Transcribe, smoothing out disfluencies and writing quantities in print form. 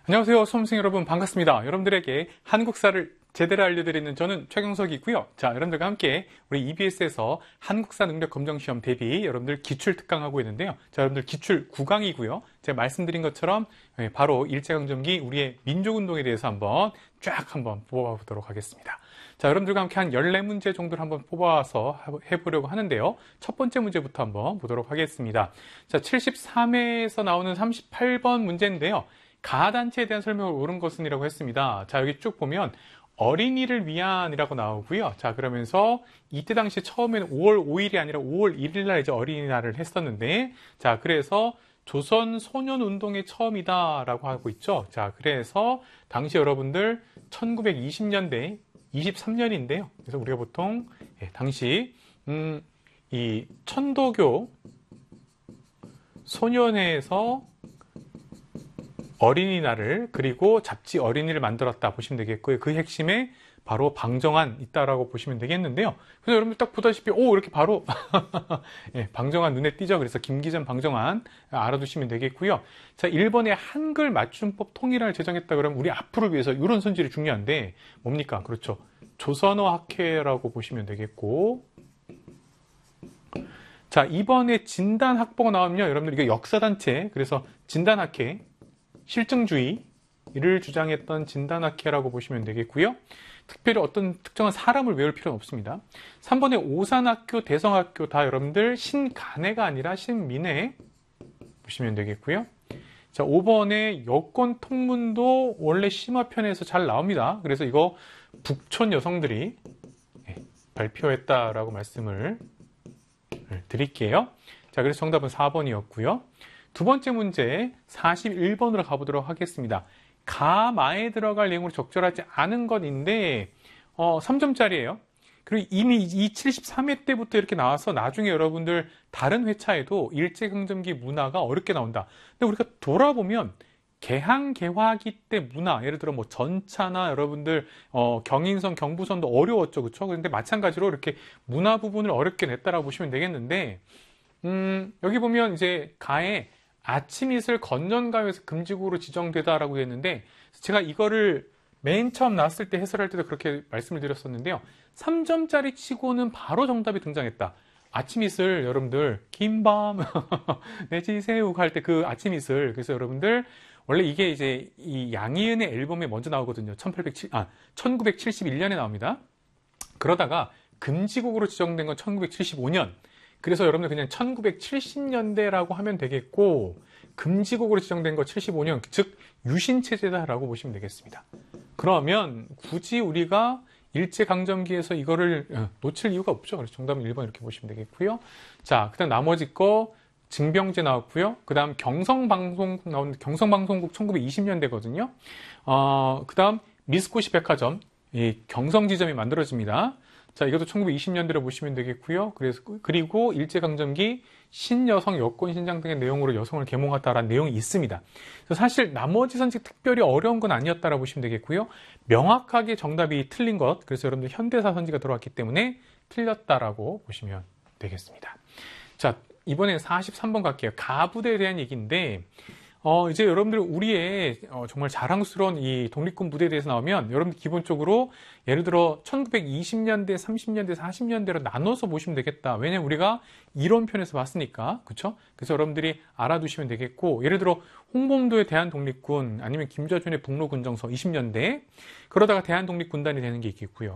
안녕하세요. 수험생 여러분 반갑습니다. 여러분들에게 한국사를 제대로 알려드리는 저는 최경석이고요. 자, 여러분들과 함께 우리 EBS에서 한국사 능력 검정 시험 대비 여러분들 기출 특강하고 있는데요. 자, 여러분들 기출 9강이고요. 제가 말씀드린 것처럼 바로 일제강점기 우리의 민족운동에 대해서 한번 뽑아보도록 하겠습니다. 자, 여러분들과 함께 한 14문제 정도를 한번 뽑아서 해보려고 하는데요. 첫 번째 문제부터 한번 보도록 하겠습니다. 자, 73회에서 나오는 38번 문제인데요. 가단체에 대한 설명을 옳은 것은 이라고 했습니다. 자, 여기 쭉 보면 어린이를 위한이라고 나오고요. 자, 그러면서 이때 당시 처음에는 5월 5일이 아니라 5월 1일 날 이제 어린이날을 했었는데, 자, 그래서 조선 소년 운동의 처음이다라고 하고 있죠. 자, 그래서 당시 여러분들 1920년대 23년인데요. 그래서 우리가 보통 당시 이 천도교 소년회에서 어린이날을 그리고 잡지 어린이를 만들었다 보시면 되겠고요. 그 핵심에 바로 방정환 있다라고 보시면 되겠는데요. 그래서 여러분들 딱 보다시피 이렇게 바로 방정환 눈에 띄죠. 그래서 김기전 방정환 알아두시면 되겠고요. 자, 1번에 한글 맞춤법 통일을 제정했다 그러면 우리 앞으로 위해서 이런 손질이 중요한데 뭡니까? 그렇죠. 조선어 학회라고 보시면 되겠고, 자, 2번에 진단학보가 나오면요. 여러분들 이게 역사단체, 그래서 진단학회 실증주의를 주장했던 진단학회라고 보시면 되겠고요. 특별히 어떤 특정한 사람을 외울 필요는 없습니다. 3번에 오산학교, 대성학교 다 여러분들 신간해가 아니라 신민해 보시면 되겠고요. 자, 5번에 여권 통문도 원래 심화편에서 잘 나옵니다. 그래서 이거 북촌 여성들이 발표했다라고 말씀을 드릴게요. 자, 그래서 정답은 4번이었고요. 두 번째 문제 41번으로 가보도록 하겠습니다. 가마에 들어갈 내용으로 적절하지 않은 것인데 3점짜리예요. 그리고 이미 이 73회 때부터 이렇게 나와서 나중에 여러분들 다른 회차에도 일제강점기 문화가 어렵게 나온다. 근데 우리가 돌아보면 개항개화기 때 문화, 예를 들어 뭐 전차나 여러분들 경인선, 경부선도 어려웠죠, 그렇죠? 그런데 마찬가지로 이렇게 문화 부분을 어렵게 냈다라고 보시면 되겠는데, 여기 보면 이제 가에 아침 이슬 건전가요에서 금지구로 지정되다라고 했는데, 제가 이거를 맨 처음 나왔을 때 해설할 때도 그렇게 말씀을 드렸었는데요. 3점짜리 치고는 바로 정답이 등장했다. 아침 이슬 여러분들 긴밤 내지새우 할 때 그 아침 이슬, 그래서 여러분들 원래 이게 이제 이 양희은의 앨범에 먼저 나오거든요. 1971년에 나옵니다. 그러다가 금지곡으로 지정된 건 1975년. 그래서 여러분들 그냥 1970년대라고 하면 되겠고, 금지곡으로 지정된 거 75년, 즉 유신체제다라고 보시면 되겠습니다. 그러면 굳이 우리가 일제강점기에서 이거를 놓칠 이유가 없죠. 그래서 정답은 1번 이렇게 보시면 되겠고요. 자, 그다음 나머지 거 징병제 나왔고요. 그다음 경성방송국 나온 경성방송국 1920년대거든요. 그다음 미스코시 백화점, 이 경성지점이 만들어집니다. 자, 이것도 1920년대로 보시면 되겠고요. 그리고 일제강점기 신여성 여권 신장 등의 내용으로 여성을 계몽하다라는 내용이 있습니다. 그래서 사실 나머지 선지 특별히 어려운 건 아니었다라고 보시면 되겠고요. 명확하게 정답이 틀린 것, 그래서 여러분들 현대사 선지가 들어왔기 때문에 틀렸다라고 보시면 되겠습니다. 자, 이번엔 43번 갈게요. 가부대에 대한 얘기인데, 이제 여러분들 우리의 정말 자랑스러운 이 독립군 부대에 대해서 나오면 여러분들 기본적으로 예를 들어 1920년대, 30년대, 40년대로 나눠서 보시면 되겠다. 왜냐면 우리가 이론편에서 봤으니까. 그렇죠? 그래서 여러분들이 알아두시면 되겠고, 예를 들어 홍범도의 대한독립군, 아니면 김좌준의 북로군정서 20년대, 그러다가 대한독립군단이 되는 게 있겠고요.